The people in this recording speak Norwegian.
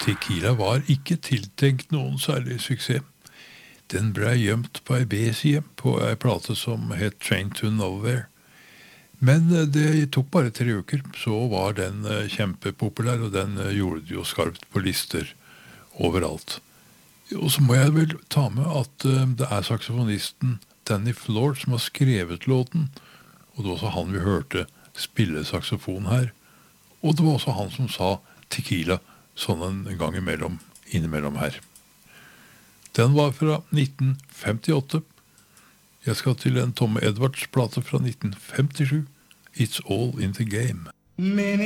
Tequila var ikke tiltenkt noen særlig suksess. Den ble gjemt på ei B-side på ei plate som het Train to Nowhere. Men det tok bare 3 uker, så var den kjempepopulær, og den gjorde det jo skarpt på lister overalt. Og så må jeg vel ta med at det er saksofonisten Danny Floor som har skrevet låten, og det var også han vi hørte spille saksofon her. Og det var også han som sa Tequila sånn en gang innimellom her. Den var fra 1958. Jeg skal til en Tommy Edwards plate fra 1957. It's All in the Game.